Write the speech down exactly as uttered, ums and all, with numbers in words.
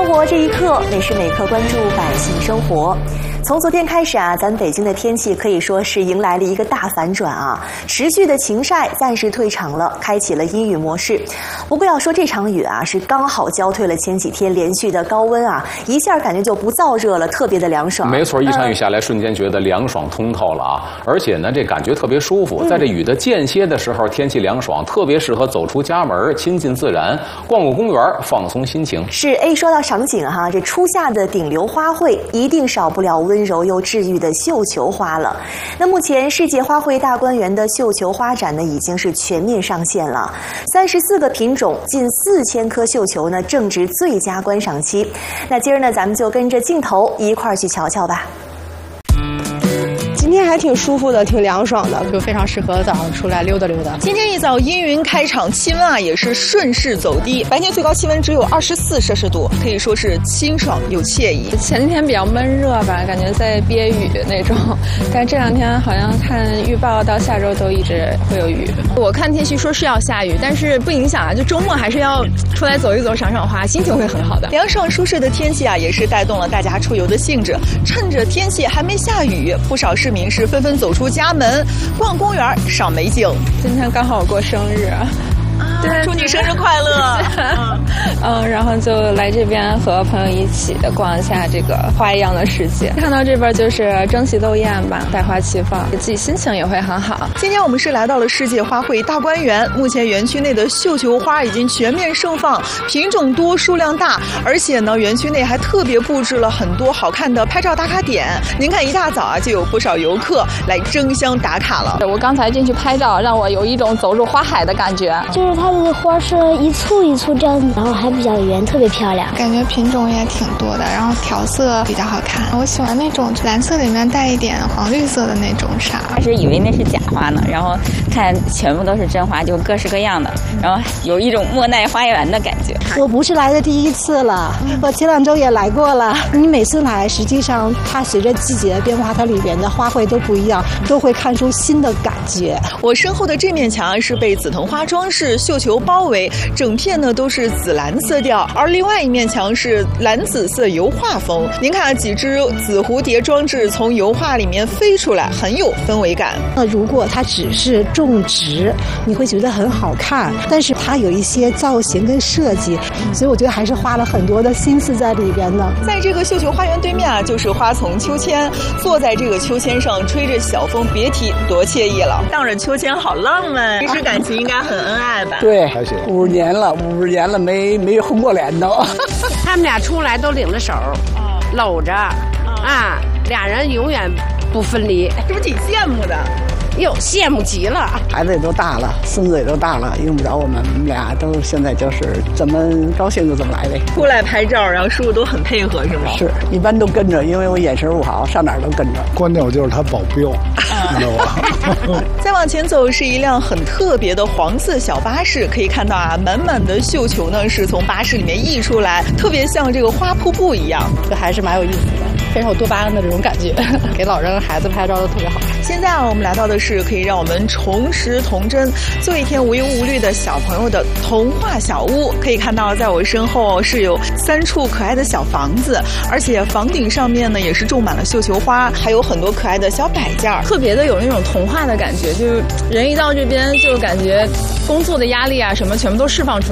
活这一刻，每时每刻关注百姓生活。从昨天开始啊，咱北京的天气可以说是迎来了一个大反转啊！持续的晴晒暂时退场了，开启了阴雨模式。不过要说这场雨啊，是刚好浇退了前几天连续的高温啊，一下感觉就不燥热了，特别的凉爽。 没错，一场雨下来，瞬间觉得凉爽通透了啊！而且呢，这感觉特别舒服。在这雨的间歇的时候，天气凉爽，特别适合走出家门，亲近自然，逛逛公园，放松心情。 是，哎，说到赏景哈，这初夏的顶流花卉一定少不了温柔又治愈的绣球花了。那目前世界花卉大观园的绣球花展呢，已经是全面上线了。三十四个品种，近四千棵绣球呢，正值最佳观赏期。那今儿呢，咱们就跟着镜头一块儿去瞧瞧吧。 今天还挺舒服的，挺凉爽的， 就非常适合早上出来溜达溜达。 今天一早阴云开场，气温啊也是顺势走低，白天最高气温只有二十四摄氏度，可以说是清爽又惬意。 前几天比较闷热吧，感觉在憋雨那种，但是这两天好像看预报到下周都一直会有雨。 我看天气说是要下雨，但是不影响啊，就周末还是要出来走一走，赏赏花，心情会很好的。凉爽舒适的天气啊，也是带动了大家出游的兴致。趁着天气还没下雨，不少市民是纷纷走出家门，逛公园，赏美景。 今天刚好我过生日。 对，祝你生日快乐！ 嗯，然后就来这边和朋友一起逛一下这个花一样的世界。看到这边就是争奇斗艳吧，百花齐放，自己心情也会很好。 今天我们是来到了世界花卉大观园，目前园区内的绣球花已经全面盛放，品种多，数量大，而且呢，园区内还特别布置了很多好看的拍照打卡点。您看，一大早啊，就有不少游客来争相打卡了。 我刚才进去拍照，让我有一种走入花海的感觉。 就是它的花是一簇一簇这样，然后还比较圆，特别漂亮。 感觉品种也挺多的，然后调色比较好看。我喜欢那种蓝色里面带一点黄绿色的那种纱。 开始以为那是假花呢，然后看全部都是真花，就各式各样的，然后有一种莫奈花园的感觉。 我不是来的第一次了，我前两周也来过了。你每次来，实际上它随着季节的变化，它里边的花卉都不一样，都会看出新的感觉。 我身后的这面墙是被紫藤花装饰绣球包围，整片呢都是紫蓝色调，而另外一面墙是蓝紫色油画风。您看几只紫蝴蝶装置从油画里面飞出来，很有氛围感。 那如果它只是种植，你会觉得很好看，但是它有一些造型跟设计，所以我觉得还是花了很多的心思在里边的。 在这个绣球花园对面啊，就是花丛秋千，坐在这个秋千上吹着小风，别提多惬意了。荡着秋千好浪漫，平时感情应该很恩爱吧？ 对，五十年了，五十年了没没红过脸都。 他们俩出来都领着手，搂着，啊，俩人永远不分离， 是不是挺羡慕的？ 哟，羡慕极了！ 孩子也都大了，孙子也都大了，用不着我们，我们俩都现在就是怎么高兴就怎么来呗。 出来拍照，然后叔叔都很配合，是吗？ 是，一般都跟着，因为我眼神不好，上哪儿都跟着。 关键我就是他保镖，知道吧？ 再往前走是一辆很特别的黄色小巴士，可以看到啊，满满的绣球呢是从巴士里面溢出来，特别像这个花瀑布一样， 这还是蛮有意思的，非常有多巴胺的这种感觉，给老人孩子拍照都特别好。 现在啊，我们来到的是可以让我们重拾童真，做一天无忧无虑的小朋友的童话小屋。可以看到，在我身后是有三处可爱的小房子，而且房顶上面呢也是种满了绣球花，还有很多可爱的小摆件， 特别的有那种童话的感觉。就是人一到这边，就感觉工作的压力啊什么全部都释放出来。